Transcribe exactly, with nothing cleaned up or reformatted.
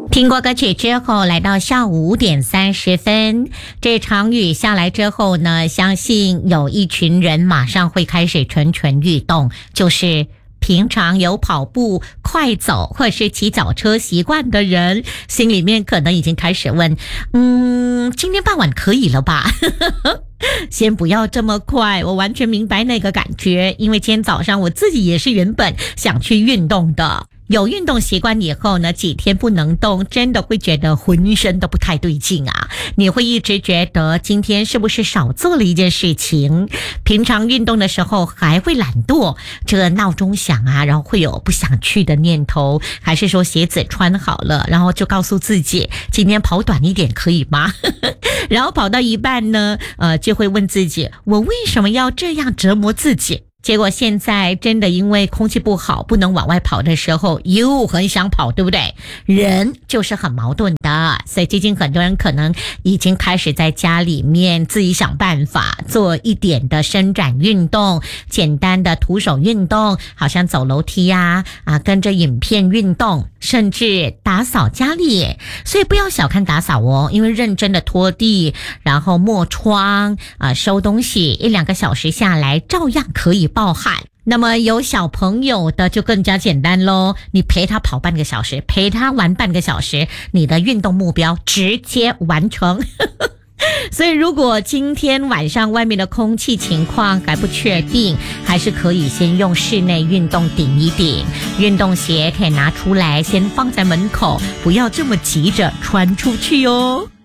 听过歌曲之后，来到下午五点三十分，这场雨下来之后呢，相信有一群人马上会开始蠢蠢欲动，就是平常有跑步、快走或是骑脚车习惯的人，心里面可能已经开始问，嗯，今天傍晚可以了吧？先不要这么快，我完全明白那个感觉，因为今天早上我自己也是原本想去运动的。有运动习惯以后呢，几天不能动，真的会觉得浑身都不太对劲啊！你会一直觉得今天是不是少做了一件事情？平常运动的时候还会懒惰，这个闹钟响啊，然后会有不想去的念头，还是说鞋子穿好了，然后就告诉自己今天跑短一点可以吗？然后跑到一半呢，呃，就会问自己，我为什么要这样折磨自己？结果现在真的因为空气不好不能往外跑的时候又很想跑，对不对？人就是很矛盾的，所以最近很多人可能已经开始在家里面自己想办法做一点的伸展运动，简单的徒手运动，好像走楼梯啊啊，跟着影片运动，甚至打扫家里。所以不要小看打扫哦，因为认真的拖地，然后抹窗啊，收东西，一两个小时下来照样可以爆汗。那么有小朋友的就更加简单咯，你陪他跑半个小时，陪他玩半个小时，你的运动目标直接完成。所以如果今天晚上外面的空气情况还不确定，还是可以先用室内运动顶一顶，运动鞋可以拿出来先放在门口，不要这么急着穿出去哦。